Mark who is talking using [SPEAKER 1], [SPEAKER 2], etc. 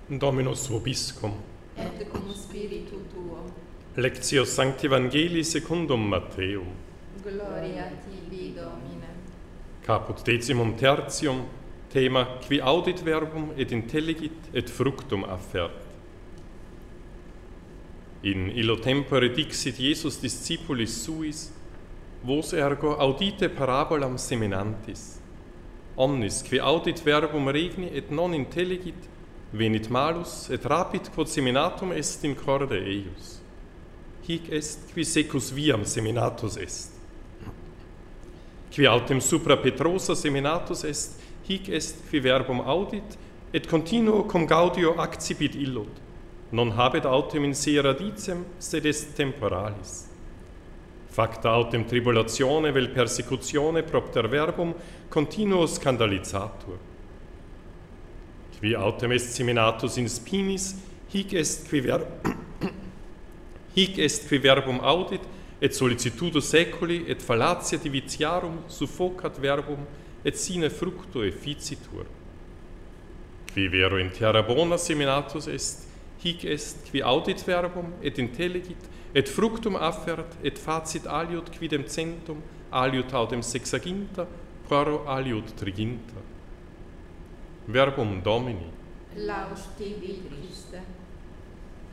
[SPEAKER 1] Dominus vobiscum.
[SPEAKER 2] Et cum spiritu tuo.
[SPEAKER 1] Lectio Sancti Evangelii secundum Matteum.
[SPEAKER 2] Gloria tibi, Domine.
[SPEAKER 1] Caput decimum tertium, thema qui audit verbum et intelligit et fructum affert. In illo tempore dixit Iesus discipulis suis, vos ergo audite parabolam seminantis. Omnis qui audit verbum regni et non intelligit, venit malus et rapit quod seminatum est in corde eius. Hic est qui secus viam seminatus est. Qui autem supra Petrosa seminatus est, hic est qui verbum audit, et continuo cum gaudio accipit illud. Non habet autem in se radicem, sed est temporalis. Facta autem tribulatione vel persecutione propter verbum continuo scandalizatur. Qui autem est seminatus in spinis, hic est qui verbum audit, et sollicitudo seculi et fallatia divitiarum suffocat verbum, et sine fructo efficitur. Qui vero in terra bona seminatus est, hic est qui audit verbum et intelligit, et fructum affert, et facit aliud quidem centum, aliud audem sexaginta, quaro aliud triginta. Verbum Domini.
[SPEAKER 2] Laus tibi, Christe.